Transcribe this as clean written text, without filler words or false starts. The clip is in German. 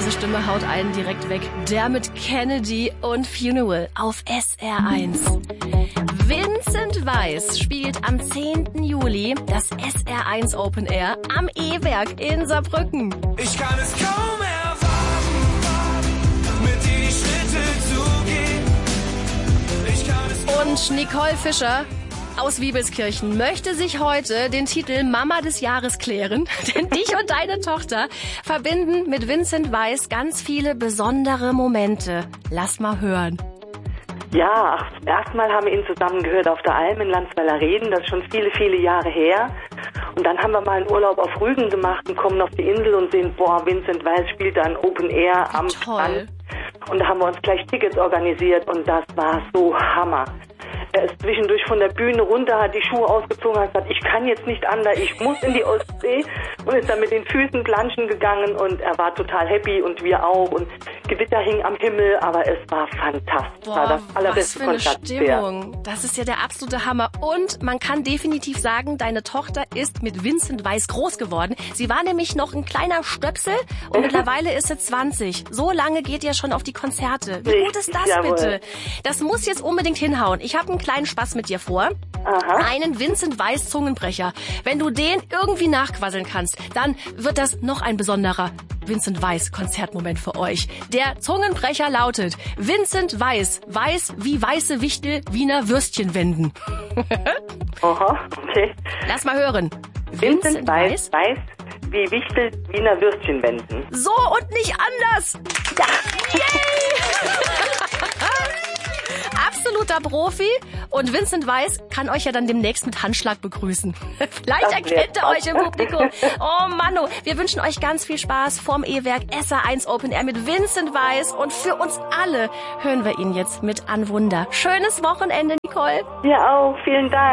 Diese Stimme haut einen direkt weg. Dermot Kennedy und Funeral auf SR1. Vincent Weiss spielt am 10. Juli das SR1 Open Air am E-Werk in Saarbrücken. Ich kann es kaum erwarten, mit dir die Schritte zu gehen. Ich kann es Und Nicole Fischer aus Wiebelskirchen möchte sich heute den Titel Mama des Jahres klären, denn dich und deine Tochter verbinden mit Vincent Weiss ganz viele besondere Momente. Lass mal hören. Ja, erstmal haben wir ihn zusammen gehört auf der Alm in Landsweiler Reden, das ist schon viele, viele Jahre her. Und dann haben wir mal einen Urlaub auf Rügen gemacht und kommen auf die Insel und sehen, Vincent Weiss spielt da ein Open Air am Strand. Und da haben wir uns gleich Tickets organisiert und das war so Hammer. Er ist zwischendurch von der Bühne runter, hat die Schuhe ausgezogen, hat gesagt, ich kann jetzt nicht anders, ich muss in die Ostsee und ist dann mit den Füßen planschen gegangen und er war total happy und wir auch und Gewitter hing am Himmel, aber es war fantastisch. Boah, war das allerbeste was für eine Konzert Stimmung. Das ist ja der absolute Hammer. Und man kann definitiv sagen, deine Tochter ist mit Vincent Weiss groß geworden. Sie war nämlich noch ein kleiner Stöpsel und mittlerweile ist sie 20. So lange geht ihr schon auf die Konzerte. Wie gut ist das Jawohl. bitte? Das muss jetzt unbedingt hinhauen. Ich habe einen kleinen Spaß mit dir vor. Aha. Einen Vincent Weiss Zungenbrecher. Wenn du den irgendwie nachquasseln kannst, dann wird das noch ein besonderer Vincent Weiss Konzertmoment für euch. Der Zungenbrecher lautet: Vincent Weiss, weiß wie weiße Wichtel Wiener Würstchen wenden. Aha, okay. Lass mal hören. Vincent Weiss, wie Wichtel Wiener Würstchen wenden. So und nicht anders. Ja. Absoluter Profi. Und Vincent Weiss kann euch ja dann demnächst mit Handschlag begrüßen. Vielleicht Das erkennt er wär's euch im Publikum. Oh Manno, wir wünschen euch ganz viel Spaß vorm E-Werk SR1 Open Air mit Vincent Weiss. Und für uns alle hören wir ihn jetzt mit An Wunder. Schönes Wochenende, Nicole. Ja auch, vielen Dank.